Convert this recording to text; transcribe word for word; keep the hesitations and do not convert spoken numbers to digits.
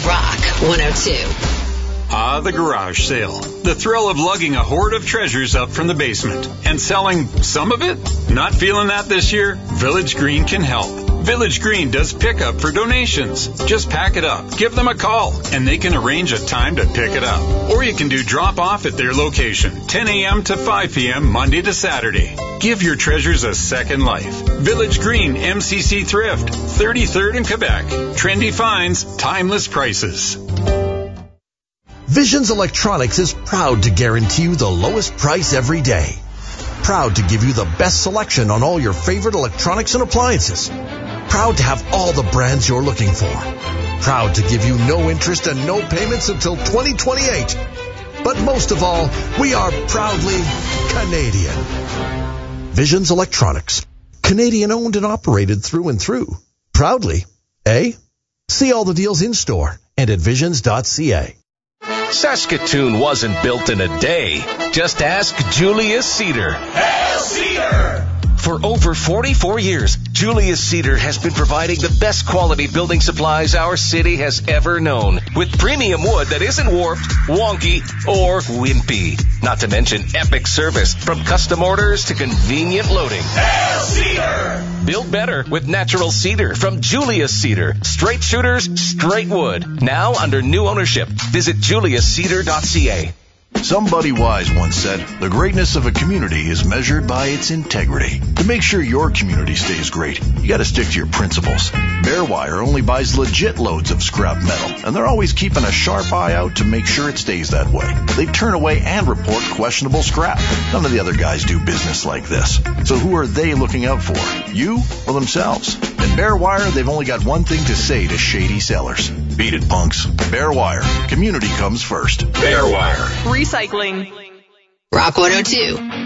Rock one oh two. Ah, the garage sale. The thrill of lugging a hoard of treasures up from the basement and selling some of it? Not feeling that this year? Village Green can help. Village Green does pickup for donations. Just pack it up, give them a call, and they can arrange a time to pick it up. Or you can do drop-off at their location, ten a.m. to five p.m. Monday to Saturday. Give your treasures a second life. Village Green M C C Thrift, thirty-third in Quebec. Trendy finds, timeless prices. Visions Electronics is proud to guarantee you the lowest price every day. Proud to give you the best selection on all your favorite electronics and appliances. Proud to have all the brands you're looking for. Proud to give you no interest and no payments until twenty twenty-eight. But most of all, we are proudly Canadian. Visions Electronics. Canadian owned and operated through and through. Proudly, eh? See all the deals in store and at visions dot c a. Saskatoon wasn't built in a day. Just ask Julius Cedar. Hail Cedar! For over forty-four years, Julius Cedar has been providing the best quality building supplies our city has ever known, with premium wood that isn't warped, wonky, or wimpy. Not to mention epic service, from custom orders to convenient loading. Hail Cedar! Build better with natural cedar from Julius Cedar. Straight shooters, straight wood. Now under new ownership. Visit julius cedar dot c a. Somebody wise once said, the greatness of a community is measured by its integrity. To make sure your community stays great, you gotta stick to your principles. Bearwire only buys legit loads of scrap metal, and they're always keeping a sharp eye out to make sure it stays that way. They turn away and report questionable scrap. None of the other guys do business like this. So who are they looking out for? You or themselves? In Bearwire, they've only got one thing to say to shady sellers. Beat it, punks. Bearwire. Community comes first. Bearwire. Recycling. Rock one oh two.